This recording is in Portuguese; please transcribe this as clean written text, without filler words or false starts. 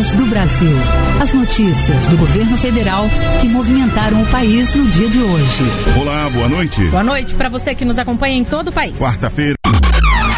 Voz do Brasil. As notícias do governo federal que movimentaram o país no dia de hoje. Olá, boa noite. Boa noite para você que nos acompanha em todo o país. Quarta-feira.